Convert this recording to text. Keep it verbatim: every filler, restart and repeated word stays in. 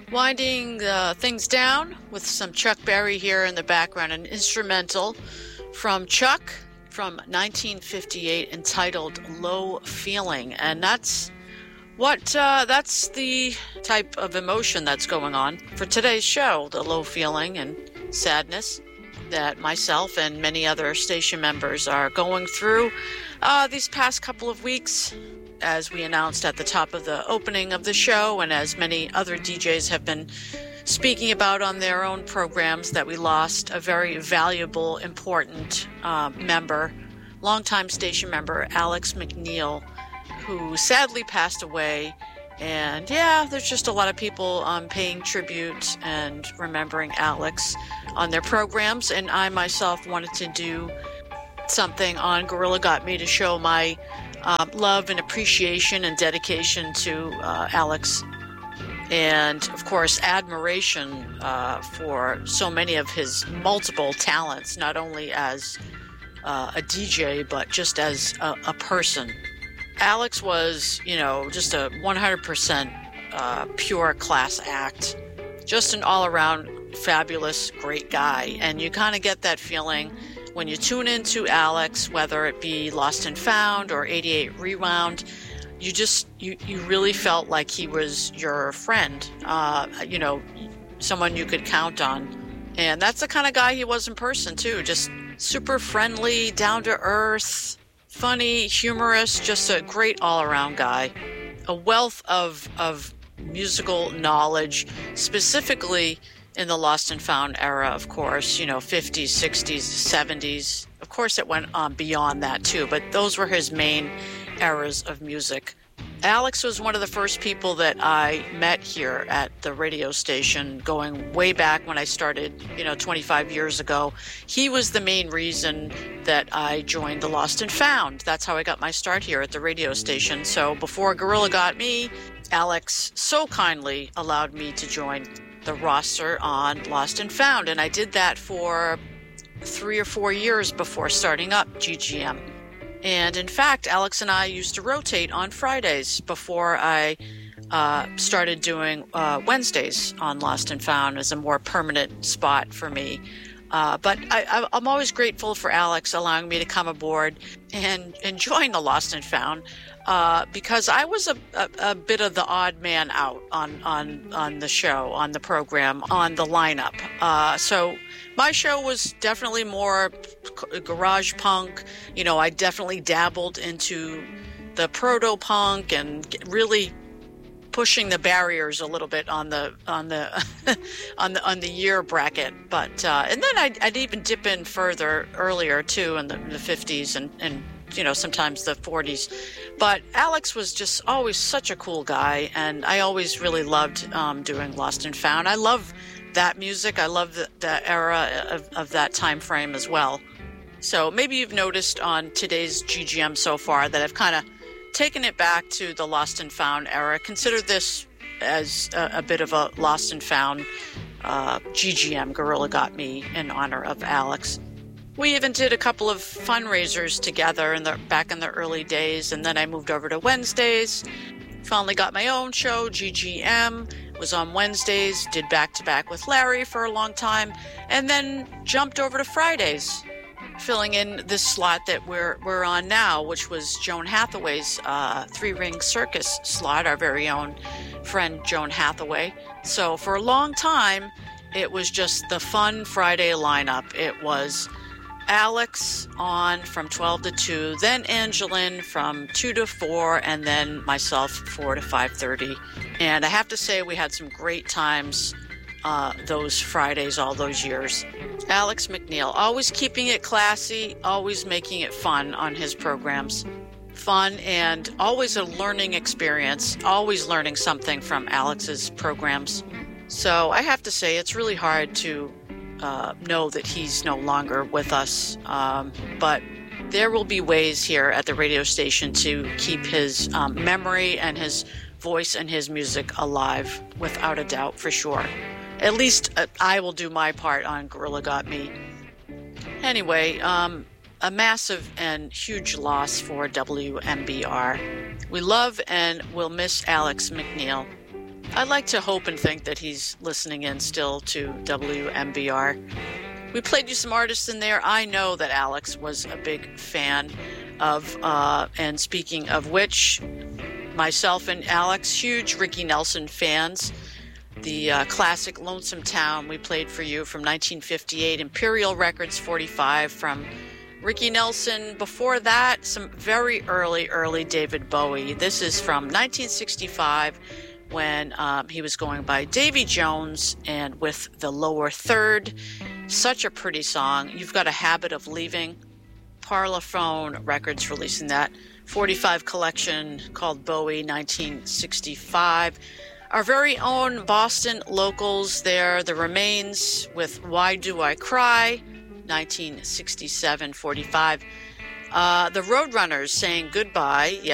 Winding uh, things down with some Chuck Berry here in the background, an instrumental from Chuck from nineteen fifty-eight entitled Low Feeling. And that's what, uh, that's the type of emotion that's going on for today's show, the low feeling and sadness that myself and many other station members are going through uh, these past couple of weeks. As we announced at the top of the opening of the show, and as many other D Js have been speaking about on their own programs, that we lost a very valuable, important uh, member, longtime station member, Alex McNeil, who sadly passed away. And yeah, there's just a lot of people um, paying tribute and remembering Alex on their programs. And I myself wanted to do something on Gorilla Got Me to show my um, love and appreciation and dedication to uh, Alex. And of course, admiration uh, for so many of his multiple talents, not only as uh, a D J, but just as a, a person. Alex was, you know, just a one hundred percent uh, pure class act, just an all-around fabulous, great guy. And you kind of get that feeling when you tune into Alex, whether it be Lost and Found or eighty-eight Rewound. You just, you, you really felt like he was your friend, uh, you know, someone you could count on. And that's the kind of guy he was in person, too. Just super friendly, down to earth, funny, humorous, just a great all-around guy. A wealth of of musical knowledge, specifically in the Lost and Found era, of course, you know, fifties, sixties, seventies. Of course, it went on beyond that, too, but those were his main eras of music. Alex was one of the first people that I met here at the radio station, going way back when I started, you know, twenty-five years ago. He was the main reason that I joined the Lost and Found. That's how I got my start here at the radio station. So before Gorilla Got Me, Alex so kindly allowed me to join the roster on Lost and Found. And I did that for three or four years before starting up G G M. And in fact, Alex and I used to rotate on Fridays before I uh, started doing uh, Wednesdays on Lost and Found as a more permanent spot for me. Uh, but I, I'm always grateful for Alex allowing me to come aboard and, and join the Lost and Found uh, because I was a, a, a bit of the odd man out on, on, on the show, on the program, on the lineup. Uh, so my show was definitely more garage punk. You know, I definitely dabbled into the proto punk and really pushing the barriers a little bit on the on the on the on the year bracket. But uh, and then I'd, I'd even dip in further earlier too in the, in the fifties and and you know sometimes the forties. But Alex was just always such a cool guy, and I always really loved um, doing Lost and Found. I love that music. I love the, the era of, of that time frame as well. So maybe you've noticed on today's G G M so far that I've kind of taken it back to the Lost and Found era. Consider this as a, a bit of a Lost and Found uh, G G M, Gorilla Got Me, in honor of Alex. We even did a couple of fundraisers together in the back in the early days, and then I moved over to Wednesdays. Finally got my own show, G G M, was on Wednesdays, did back-to-back with Larry for a long time, and then jumped over to Fridays, filling in this slot that we're we're on now, which was Joan Hathaway's uh, three-ring circus slot, our very own friend Joan Hathaway. So for a long time, it was just the fun Friday lineup. It was Alex on from twelve to two, then Angeline from two to four, and then myself four to five thirty. And I have to say we had some great times uh, those Fridays all those years. Alex McNeil, always keeping it classy, always making it fun on his programs. Fun and always a learning experience, always learning something from Alex's programs. So I have to say it's really hard to uh, know that he's no longer with us, um, but there will be ways here at the radio station to keep his um, memory and his voice and his music alive, without a doubt, for sure. At least uh, I will do my part on Gorilla Got Me. Anyway, um, a massive and huge loss for W M B R. We love and will miss Alex McNeil. I like to hope and think that he's listening in still to W M B R. We played you some artists in there. I know that Alex was a big fan of, uh, and speaking of which, myself and Alex, huge Ricky Nelson fans. The uh, classic Lonesome Town we played for you from nineteen fifty-eight, Imperial Records forty-five from Ricky Nelson. Before that, some very early, early David Bowie. This is from nineteen sixty-five when um, he was going by Davy Jones and with the Lower Third. Such a pretty song. You've Got a Habit of Leaving. Parlophone Records releasing that forty-five collection called Bowie nineteen sixty-five. Our very own Boston locals there, The Remains with Why Do I Cry, nineteen sixty-seven forty-five. Uh, the Roadrunners saying goodbye.